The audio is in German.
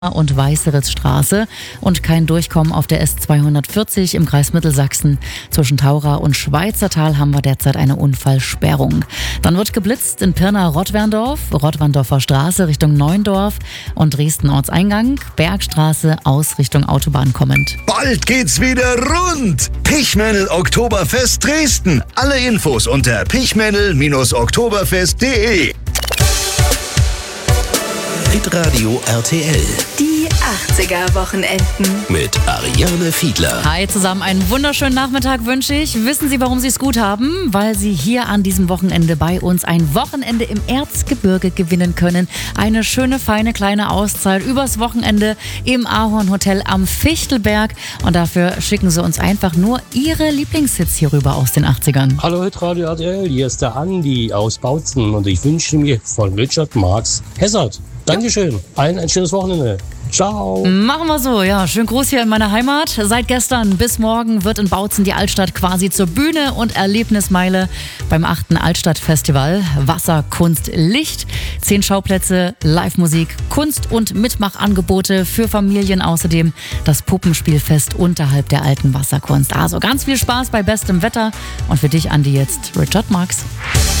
und Weißeritzstraße und kein Durchkommen auf der S240 im Kreis Mittelsachsen. Zwischen Taura und Schweizertal haben wir derzeit eine Unfallsperrung. Dann wird geblitzt in Pirna-Rottwerndorf, Rottwerndorfer Straße Richtung Neuendorf und Dresden-Ortseingang, Bergstraße aus Richtung Autobahn kommend. Bald geht's wieder rund! Pichmännel Oktoberfest Dresden. Alle Infos unter pichmännel-oktoberfest.de. Hitradio RTL Die 80er-Wochenenden. mit Ariane Fiedler. Hi zusammen, einen wunderschönen Nachmittag wünsche ich. Wissen Sie, warum Sie es gut haben? Weil Sie hier an diesem Wochenende bei uns ein Wochenende im Erzgebirge gewinnen können. Eine schöne, feine, kleine Auszeit übers Wochenende im Ahorn-Hotel am Fichtelberg. Und dafür schicken Sie uns einfach nur Ihre Lieblingshits hier rüber aus den 80ern. Hallo Hitradio RTL, hier ist der Andi aus Bautzen und ich wünsche mir von Richard Marx Hazard. Dankeschön, allen ein schönes Wochenende. Ciao. Machen wir so, ja. Schönen Gruß hier in meiner Heimat. Seit gestern bis morgen wird in Bautzen die Altstadt quasi zur Bühne und Erlebnismeile beim 8. Altstadtfestival. Wasser, Kunst, Licht. 10 Schauplätze, Live-Musik, Kunst- und Mitmachangebote für Familien. Außerdem das Puppenspielfest unterhalb der alten Wasserkunst. Also ganz viel Spaß bei bestem Wetter. Und für dich, Andi, jetzt Richard Marx.